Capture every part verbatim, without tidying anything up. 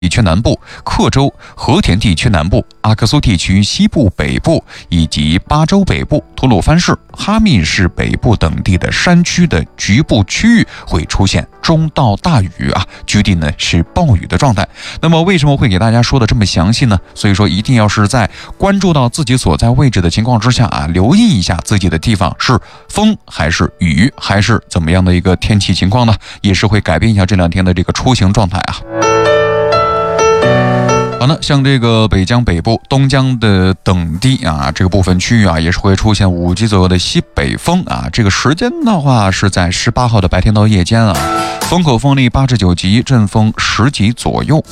地区南部、克州、和田地区南部、阿克苏地区西部北部以及巴州北部、吐鲁番市、哈密市北部等地的山区的局部区域会出现中到大雨啊，局地呢是暴雨的状态。那么为什么会给大家说的这么详细呢？所以说一定要是在关注到自己所在位置的情况之下啊，留意一下自己的地方是风还是雨还是怎么样的一个天气情况呢，也是会改变一下这两天的这个出行状态啊。好了，像这个北江北部、东江的等地啊，这个部分区域啊，也是会出现五级左右的西北风啊。这个时间的话是在十八号的白天到夜间啊，风口风力八至九级，阵风十级左右。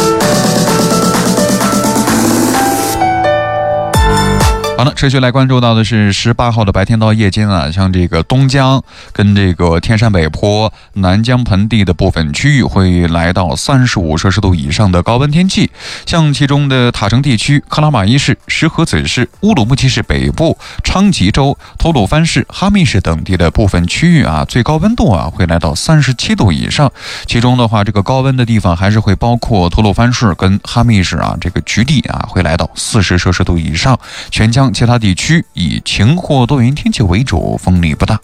好了，持续来关注到的是十八号的白天到夜间啊，像这个东江跟这个天山北坡、南江盆地的部分区域会来到三十五摄氏度以上的高温天气。像其中的塔城地区、克拉玛依市、石河子市、乌鲁木齐市北部、昌吉州、吐鲁番市、哈密市等地的部分区域啊，最高温度啊会来到三十七度以上。其中的话，这个高温的地方还是会包括吐鲁番市跟哈密市啊，这个局地啊会来到四十摄氏度以上。全江其他地区以晴或多云天气为主，风力不大。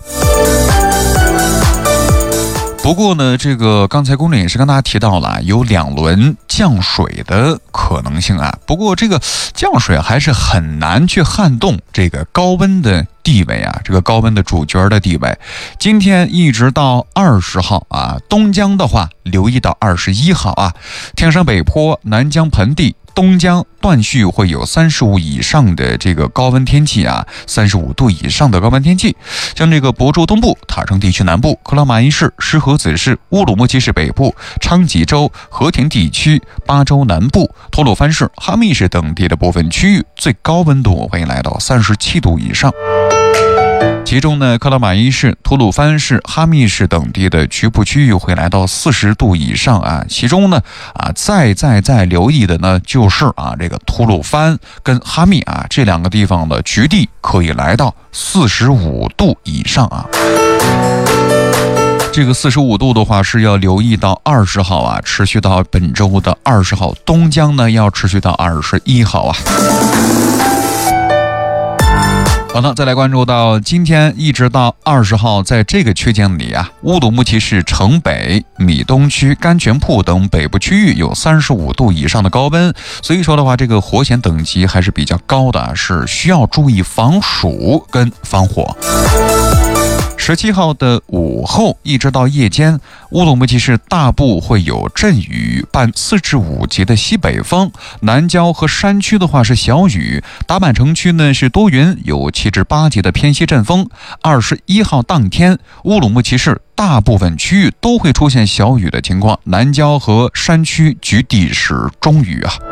不过呢，这个刚才公众也是跟大家提到了有两轮降水的可能性啊。不过这个降水还是很难去撼动这个高温的地位啊，这个高温的主角的地位。今天一直到二十号啊，东江的话留意到二十一号啊，天山北坡、南江盆地、东江断续会有三十五以上的这个高温天气啊，三十五度以上的高温天气。像这个博州东部、塔城地区南部、克拉玛依市、石河子市、乌鲁木齐市北部、昌吉州、和田地区、巴州南部、吐鲁番市、哈密市等地的部分区域，最高温度会来到三十七度以上。其中呢，克拉玛依市、吐鲁番市、哈密市等地的局部区域会来到四十度以上啊。其中呢，啊，再再再留意的呢，就是啊，这个吐鲁番跟哈密啊这两个地方的局地可以来到四十五度以上啊。这个四十五度的话是要留意到二十号啊，持续到本周的二十号。东江呢要持续到二十一号啊。好的，再来关注到今天一直到二十号，在这个区间里啊，乌鲁木齐市城北、米东区、甘泉铺等北部区域有三十五度以上的高温，所以说的话，这个火险等级还是比较高的，是需要注意防暑跟防火。十七号的午后一直到夜间，乌鲁木齐市大部会有阵雨，伴四至五级的西北风。南郊和山区的话是小雨，达坂城区呢是多云，有七至八级的偏西阵风。二十一号当天，乌鲁木齐市大部分区域都会出现小雨的情况，南郊和山区局地是中雨啊。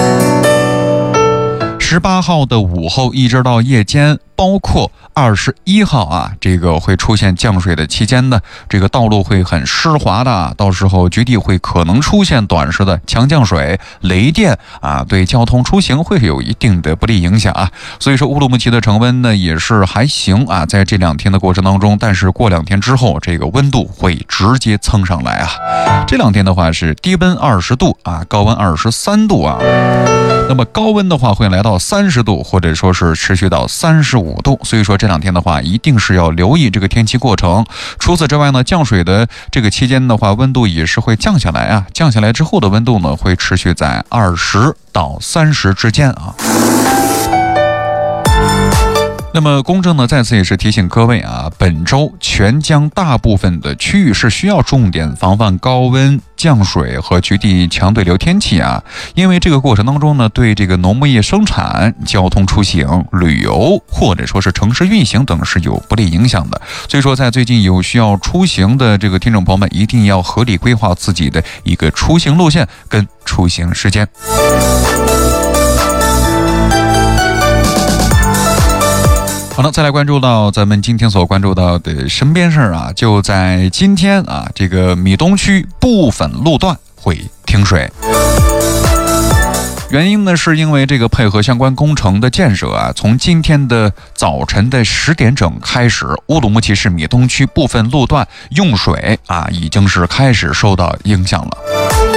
十八号的午后一直到夜间，包括二十一号啊，这个会出现降水的期间呢，这个道路会很湿滑的，到时候局地会可能出现短时的强降水、雷电啊，对交通出行会有一定的不利影响啊。所以说乌鲁木齐的成温呢也是还行啊，在这两天的过程当中，但是过两天之后，这个温度会直接蹭上来啊。这两天的话是低温二十度啊，高温二十三度啊。那么高温的话会来到三十度，或者说是持续到三十五度，所以说这两天的话一定是要留意这个天气过程。除此之外呢，降水的这个期间的话，温度也是会降下来啊，降下来之后的温度呢会持续在二十到三十之间啊。那么公正呢再次也是提醒各位啊，本周全江大部分的区域是需要重点防范高温、降水和局地强对流天气啊，因为这个过程当中呢，对这个农牧业生产、交通出行、旅游或者说是城市运行等是有不利影响的。所以说在最近有需要出行的这个听众朋友们，一定要合理规划自己的一个出行路线跟出行时间。好了，再来关注到咱们今天所关注到的身边事儿啊，就在今天啊，这个米东区部分路段会停水。原因呢，是因为这个配合相关工程的建设啊，从今天的早晨的十点整开始，乌鲁木齐市米东区部分路段用水啊，已经是开始受到影响了。